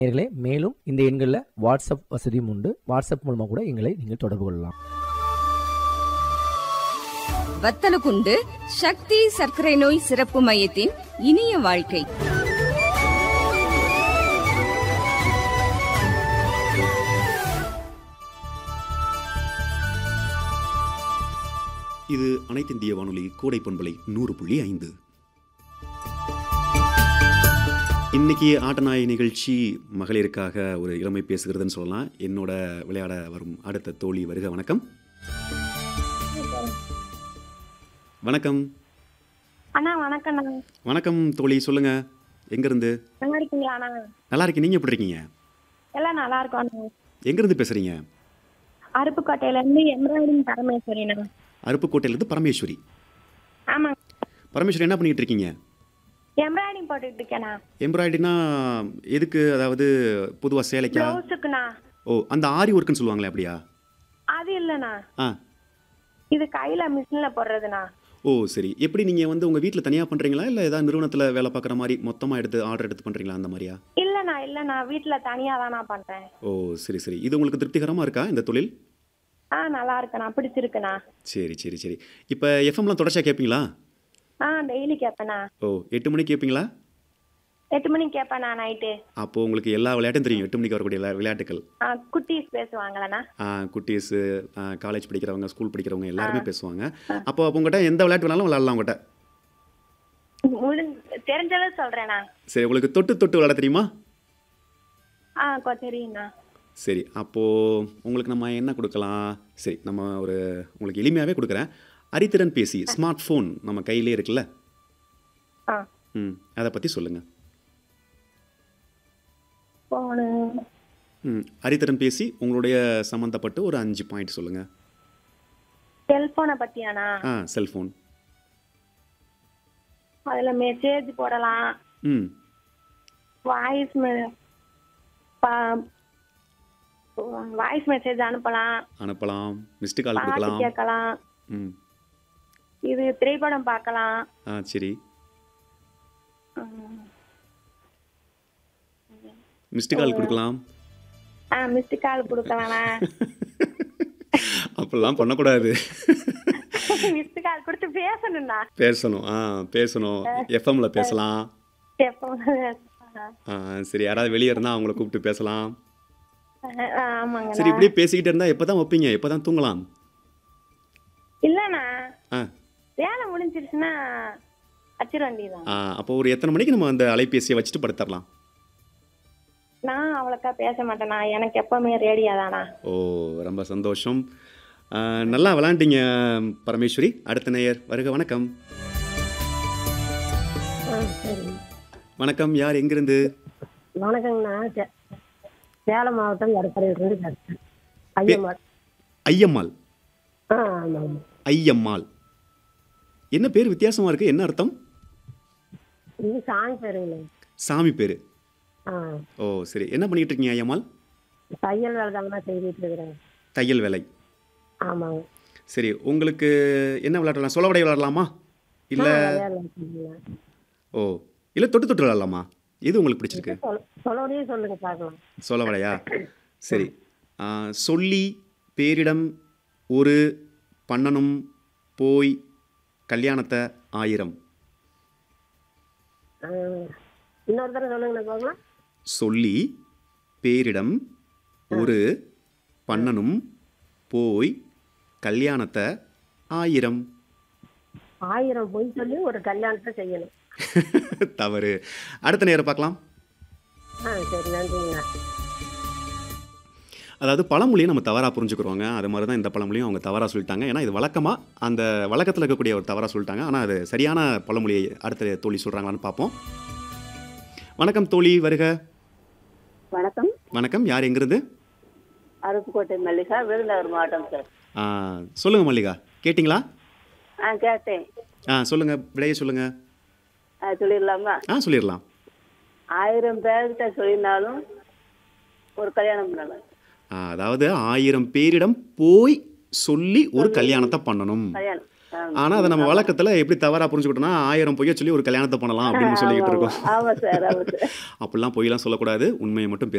நேயர்களே, மேலும் இந்த எண்களில் வாட்ஸ்அப் வசதியும் உண்டு. வாட்ஸ்அப் மூலமாக கூட எங்களை நீங்கள் தொடர்பு கொள்ளலாம். வத்தலகுண்டு சக்தி சர்க்கரை நோய் சிறப்பு மையத்தின் இனிய வாழ்க்கை. இது அனைத்திந்திய வானொலி கோடை பண்பலை 100.5. இன்னைக்கு ஆட்டநாய நிகழ்ச்சி மகளிருக்காக ஒரு இளமை பேசுகிறதுன்னு சொல்லலாம். என்னோட விளையாட வரும் அடுத்த தோழி வருக. வணக்கம். வணக்கம். அண்ணா வணக்கம். வணக்கம் தோழி, சொல்லுங்க. எங்கிருந்து? நல்லா இருக்கீங்களா அண்ணா? நல்லா இருக்கேன். நீங்க எப்படி இருக்கீங்க? எல்லாம் நல்லா இருக்கும் அண்ணா. எங்கிருந்து பேசுறீங்க? அருப்புக்கோட்டையில இருந்து எம்ப்ராய்டிங் பரமேஸ்வரிண்ணா. அருப்புக்கோட்டையிலிருந்து பரமேஸ்வரி. ஆமாங்க. பரமேஸ்வரி, என்ன பண்ணிட்டு இருக்கீங்க? எம்ப்ராய்டிங் போட்டுட்டு இருக்கேண்ணா. எம்ப்ராய்டரினா எதுக்கு? அதாவது பொதுவா சேலைக்கா? ப்ளவுஸுக்குண்ணா. ஓ, அந்த ஆரி ஒர்க்குன்னு சொல்லுவாங்களே, அப்படியா? அது இல்லைண்ணா, ஆ, இது கையில மிஷின்ல போடுறதுண்ணா. ஓ சரி. எப்படி நீங்க வந்து உங்க வீட்டில் தனியாக பண்றீங்களா, இல்லை ஏதாவது நிறுவனத்தில் வேலை பார்க்குற மாதிரி மொத்தமாக எடுத்து ஆர்டர் எடுத்து பண்றீங்களா, அந்த மாதிரியா? இல்லைண்ணா வீட்டுல தனியா தான் நான் பண்றேன். ஓ சரி சரி. இது உங்களுக்கு திருப்திகரமாக இருக்கா இந்த தொழில்? நல்லா இருக்குண்ணா, பிடிச்சிருக்குண்ணா. சரி சரி சரி. இப்போ எஃப்எம்லாம் தொடர்ச்சியாக கேட்பீங்களா? டெய்லி கேட்பேண்ணா. ஓ, 8 மணிக்கு கேட்பீங்களா? 8 மணிக்கு கேட்பேண்ணா நைட்டு. அப்போது உங்களுக்கு எல்லா விளையாட்டும் தெரியும், 8 மணிக்கு வரக்கூடிய எல்லா விளையாட்டுகள். குட்டீஸ் பேசுவாங்களண்ணா. குட்டீஸு, காலேஜ் படிக்கிறவங்க, ஸ்கூல் படிக்கிறவங்க எல்லாருமே பேசுவாங்க. அப்போ உங்கள்கிட்ட எந்த விளையாட்டு வேணாலும் விளையாடலாம் உங்கள்கிட்ட. தெரிஞ்சளவு சொல்றேண்ணா. சரி, உங்களுக்கு தொட்டு விளையாட தெரியுமா? தெரியுண்ணா. சரி, அப்போது உங்களுக்கு நம்ம என்ன கொடுக்கலாம்? சரி, நம்ம ஒரு உங்களுக்கு எளிமையாகவே கொடுக்குறேன். அறிதிறன் பேசி, ஸ்மார்ட் ஃபோன் நம்ம கையிலே இருக்குல்ல, அதை பற்றி சொல்லுங்கள். அறிதிறன் பேசி உங்களுடைய சம்மந்தப்பட்டு ஒரு 5 பாயிண்ட் சொல்லுங்கள். செல்போனை பத்தியாண்ணா? செல்ஃபோன். அதில் மெசேஜ் போடலாம், வாய்ஸ் மெசேஜ் அனுப்பலாம், மிஸ்டு கால் கொடுக்கலாம், கேட்கலாம், இது திரைப்படம் பார்க்கலாம். சரி. மிஸ்டு கால் கொடுக்கலாம். மிஸ்டு கால் கொடுக்கலாம். அப்படிலாம் பண்ணக்கூடாது. மிஸ்டு கால் கொடுத்து பேசணும்ண்ணா. பேசணும். எஃப்எம்ல பேசலாம். சரி, யாராவது வெளியே இருந்தால் அவங்கள கூப்பிட்டு பேசலாம். ஆமாங்க. சரி, இப்படியே பேசிக்கிட்டு இருந்தால் எப்போ தான் வைப்பீங்க, எப்போ தான் தூங்கலாம்? இல்லைண்ணா, வேலை முடிஞ்சிருச்சுன்னா வச்சிட வேண்டியதான். அப்போ ஒரு எத்தனை மணிக்கு நம்ம அந்த அலைபேசியை வச்சுட்டு படுத்துடலாம்? நான் அவ்வளோக்கா பேச மாட்டேண்ணா, எனக்கு எப்பவுமே ரேடியோ தானா. ஓ, ரொம்ப சந்தோஷம். நல்லா விளாண்டிங்க பரமேஸ்வரி. அடுத்த நேயர் வருக. வணக்கம். வணக்கம். யார், எங்கிருந்து? வணக்கங்கண்ணா, சேலம் மாவட்டம் எடப்பாடியிலிருந்து ஐயம்மாள். ஐயம்மாள்? ஆமாம். ஐயம்மாள் என்ன பேர் வித்தியாசமா இருக்கு, என்ன அர்த்தம்? இது சாமி பேருங்களா? சாமி பேரு. ஓ சரி. என்ன பண்ணிட்டு இருக்கீங்க ஐயம்மாள்? தையல் வேலை தாங்கண்ணா செய்துட்டு இருக்கிறேன். தையல் வேலை. ஆமாங்க. சரி, உங்களுக்கு என்ன விளையாடலாம்? சொலவடை விளையாடலாமா, இல்லை? ஓ, இல்லை தொட்டு விளையாடலாமா? எது உங்களுக்கு பிடிச்சிருக்கு? சொலவடையே சொல்லுங்க பார்க்கலாம். சொலவடையா? சரி. சொல்லி, பேரிடம், ஒரு, பண்ணணும், போய், கல்யாணத்தை, 1000. இன்னொரு தடவை சொல்லுங்க பார்க்கலாம். சொல்லி, பேரிடம், ஒரு, பண்ணணும், போய், கல்யாணத்தை, 1000. 1000 போய் சொல்லி ஒரு கல்யாணத்தை செய்யணும். தவறு. அடுத்த நேரம் பார்க்கலாம். சரி, நன்றிங்கண்ணா. அதாவது பழமொழியை நம்ம தவறாக புரிஞ்சுக்கிறோங்க. அது மாதிரி தான் இந்த பழமொழியும் அவங்க தவறாக சொல்லிட்டாங்க. ஏன்னா இது வழக்கமாக அந்த வழக்கத்தில் இருக்கக்கூடிய ஒரு தவறாக சொல்லிட்டாங்க. ஆனால் அது சரியான பழமொழியை அடுத்த தோழி சொல்கிறாங்களான்னு பார்ப்போம். வணக்கம் தோழி, வருக. வணக்கம். வணக்கம். யார், எங்கிருந்து? அருப்புக்கோட்டை மல்லிகா, விருதுநகர் மாவட்டம் சார். சொல்லுங்கள் மல்லிகா, கேட்டிங்களா? கேட்டேன். சொல்லுங்கள், விடையை சொல்லுங்கள். சொல்லிடலாமா? சொல்லிடலாம். 1000 பேர்கிட்ட சொல்லினாலும் ஒரு கல்யாணம் பண்ணலாம். அதாவது 1000 பேரிடம் போய் சொல்லி ஒரு கல்யாணத்தை பண்ணணும். ஆனா அதை நம்ம வழக்கத்துல எப்படி தவறா புரிஞ்சுக்கிட்டோம்னா 1000 பொய்ய சொல்லி ஒரு கல்யாணத்தை பண்ணலாம் அப்படின்னு சொல்லிக்கிட்டு இருக்கோம். அப்படிலாம் பொய்யெல்லாம் சொல்லக்கூடாது, உண்மையை மட்டும்